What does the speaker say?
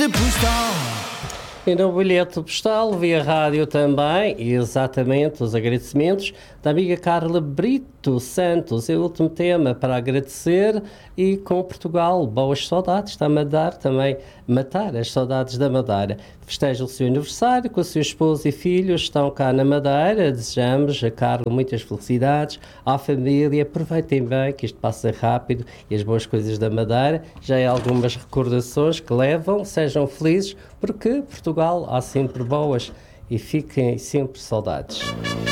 E no bilhete postal, via rádio também, exatamente, os agradecimentos da amiga Carla Brito Santos. É o último tema para agradecer e com Portugal, boas saudades da Madeira, também matar as saudades da Madeira. Festeja o seu aniversário com a sua esposa e filhos, estão cá na Madeira. Desejamos a Carla muitas felicidades, à família, aproveitem bem que isto passa rápido e as boas coisas da Madeira. Já há algumas recordações que levam, sejam felizes, porque Portugal há sempre boas e fiquem sempre saudades.